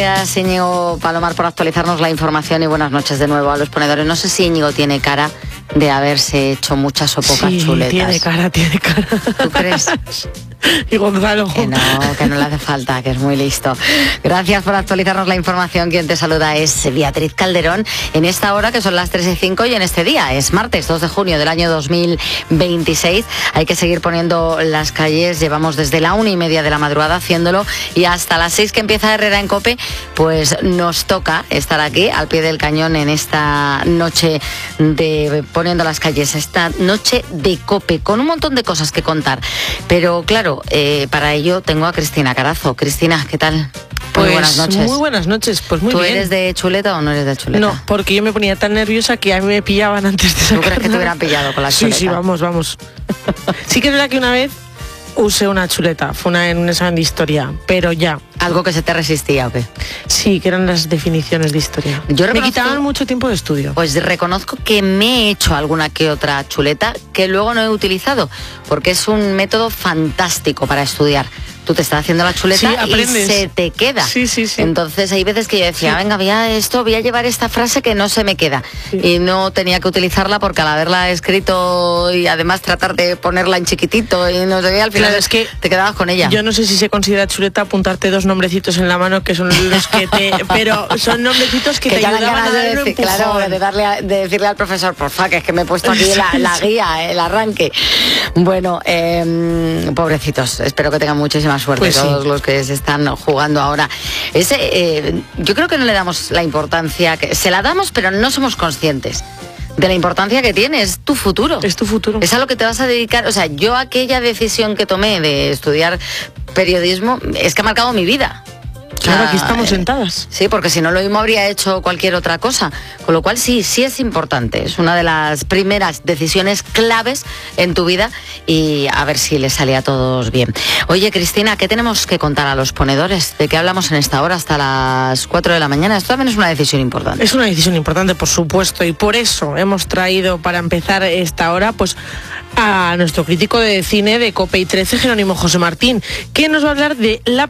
Gracias, Íñigo Palomar, por actualizarnos la información y buenas noches de nuevo a los ponedores. No sé si Íñigo tiene cara de haberse hecho muchas o pocas chuletas. Tiene cara. ¿Tú crees? Y Gonzalo. Que no le hace falta, que es muy listo. Gracias por actualizarnos la información. Quien te saluda es Beatriz Calderón en esta hora, que son las 3:05, y en este día es martes 2 de junio del año 2026. Hay que seguir poniendo las calles. Llevamos desde la 1:30 de la madrugada haciéndolo y hasta las 6 que empieza Herrera en COPE, pues nos toca estar aquí al pie del cañón en esta noche de poniendo las calles, esta noche de COPE, con un montón de cosas que contar. Pero claro, para ello tengo a Cristina Carazo. Cristina, ¿qué tal? Pues buenas noches. Muy buenas noches, pues muy bien. ¿Tú eres de chuleta o no eres de chuleta? No, porque yo me ponía tan nerviosa que a mí me pillaban antes de sacar. ¿Tú crees que te hubieran pillado con la chuleta? Sí, vamos. Sí que es verdad que una vez usé una chuleta, fue en un examen de historia, pero ya. ¿Algo que se te resistía o qué? Sí, que eran las definiciones de historia. Me quitaban mucho tiempo de estudio. Pues reconozco que me he hecho alguna que otra chuleta que luego no he utilizado, porque es un método fantástico para estudiar. Tú te estás haciendo la chuleta y se te queda. Sí. Entonces hay veces que yo decía, venga, voy a llevar esta frase que no se me queda. Sí. Y no tenía que utilizarla porque al haberla escrito y además tratar de ponerla en chiquitito y no sé qué, al final claro, es que te quedabas con ella. Yo no sé si se considera chuleta apuntarte 2 nombrecitos en la mano que son los que te... pero son nombrecitos que te ayudaban a dar un empujón. Claro, de decirle al profesor, porfa, que es que me he puesto aquí la guía, el arranque. Bueno, pobrecitos, espero que tengan muchísima suerte pues todos los que se están jugando ahora. Yo creo que no le damos la importancia, que se la damos, pero no somos conscientes de la importancia que tiene. Es tu futuro. Es tu futuro. Es a lo que te vas a dedicar. O sea, yo aquella decisión que tomé de estudiar periodismo es que ha marcado mi vida. Claro, aquí estamos sentadas. Sí, porque si no lo mismo habría hecho cualquier otra cosa. Con lo cual sí es importante. Es una de las primeras decisiones claves en tu vida y a ver si les sale a todos bien. Oye, Cristina, ¿qué tenemos que contar a los ponedores? ¿De qué hablamos en esta hora hasta las 4 de la mañana? Esto también es una decisión importante. Es una decisión importante, por supuesto, y por eso hemos traído para empezar esta hora, pues, a nuestro crítico de cine de COPE y 13, Jerónimo José Martín, que nos va a hablar de la